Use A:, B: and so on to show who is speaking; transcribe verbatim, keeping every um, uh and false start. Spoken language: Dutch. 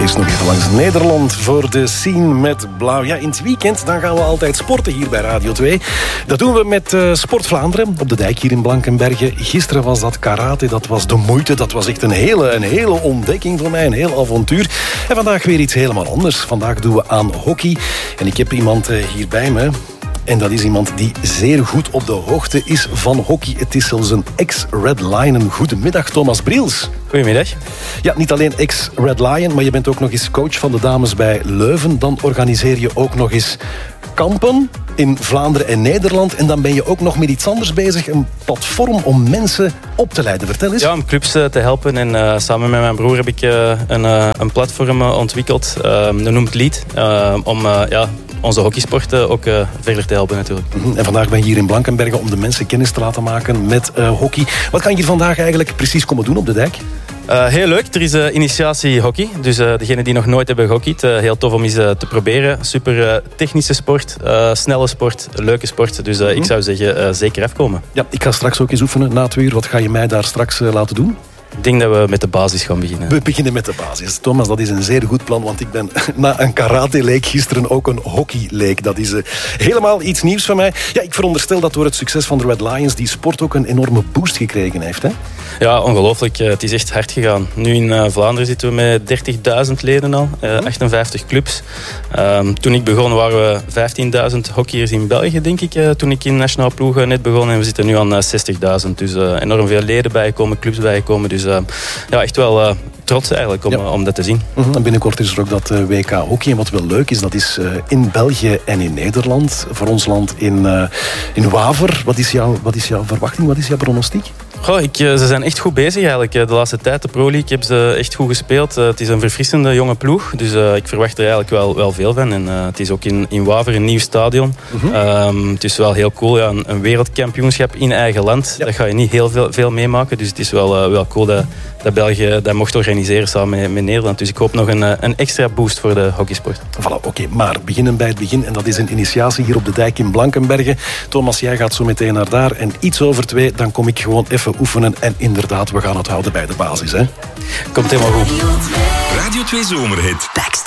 A: eerst nog even langs Nederland voor de scene met Blauw. Ja, in het weekend dan gaan we altijd sporten hier bij Radio twee. Dat doen we met uh, Sport Vlaanderen op de dijk hier in Blankenberge. Gisteren was dat karate, dat was de moeite. Dat was echt een hele, een hele ontdekking voor mij, een heel avontuur. En vandaag weer iets helemaal anders. Vandaag doen we aan hockey. En ik heb iemand uh, hier bij me. En dat is iemand die zeer goed op de hoogte is van hockey. Het is zelfs een ex-Red Lion. Goedemiddag, Thomas Briels.
B: Goedemiddag.
A: Ja, niet alleen ex-Red Lion, maar je bent ook nog eens coach van de dames bij Leuven. Dan organiseer je ook nog eens kampen in Vlaanderen en Nederland. En dan ben je ook nog met iets anders bezig. Een platform om mensen op te leiden. Vertel eens.
B: Ja, om clubs uh, te helpen. En uh, samen met mijn broer heb ik uh, een, uh, een platform uh, ontwikkeld. Uh, dat noemt Lead. Uh, om uh, ja, onze hockeysporten ook uh, verder te helpen natuurlijk.
A: En vandaag ben je hier in Blankenberge om de mensen kennis te laten maken met uh, hockey. Wat kan je hier vandaag eigenlijk precies komen doen op de dijk?
B: Uh, heel leuk, er is uh, initiatie hockey. Dus uh, degenen die nog nooit hebben gehockeyd, uh, heel tof om eens uh, te proberen. Super uh, technische sport, uh, snelle sport, leuke sport. Dus uh, mm-hmm. ik zou zeggen, uh, zeker afkomen.
A: Ja, ik ga straks ook eens oefenen na twee uur. Wat ga je mij daar straks uh, laten doen?
B: Ik denk dat we met de basis gaan beginnen.
A: We beginnen met de basis. Thomas, dat is een zeer goed plan, want ik ben na een karate-leek gisteren ook een hockey-leek. Dat is uh, helemaal iets nieuws van mij. Ja, ik veronderstel dat door het succes van de Red Lions die sport ook een enorme boost gekregen heeft, hè?
B: Ja, ongelooflijk. Uh, het is echt hard gegaan. Nu in uh, Vlaanderen zitten we met dertigduizend leden al. Uh, achtenvijftig clubs. Uh, toen ik begon waren we vijftienduizend hockeyers in België, denk ik. Uh, toen ik in nationale ploegen net begon. En we zitten nu aan uh, zestigduizend. Dus uh, enorm veel leden bijkomen, clubs bijkomen. Dus uh, ja, echt wel uh, trots eigenlijk om, ja. uh, om dat te zien.
A: Mm-hmm. En binnenkort is er ook dat uh, W K hockey. En wat wel leuk is, dat is uh, in België en in Nederland. Voor ons land in, uh, in Waver. Wat is, jouw, wat is jouw verwachting? Wat is jouw pronostiek?
B: Goh, ik, ze zijn echt goed bezig eigenlijk. De laatste tijd, de Pro League, hebben ze echt goed gespeeld. Het is een verfrissende jonge ploeg. Dus uh, ik verwacht er eigenlijk wel, wel veel van. En uh, het is ook in, in Waver een nieuw stadion. Mm-hmm. Um, het is wel heel cool. Ja, een, een wereldkampioenschap in eigen land. Ja. Dat ga je niet heel veel, veel meemaken. Dus het is wel, uh, wel cool dat, dat België dat mocht organiseren samen met, met Nederland. Dus ik hoop nog een, een extra boost voor de hockeysport.
A: Voilà, oké. Okay. Maar beginnen bij het begin. En dat is een initiatie hier op de dijk in Blankenberge. Thomas, jij gaat zo meteen naar daar. En iets over twee, dan kom ik gewoon even oefenen. En inderdaad, we gaan het houden bij de basis. Hè?
B: Komt helemaal goed.
C: Radio twee Zomerhit.
D: Tekst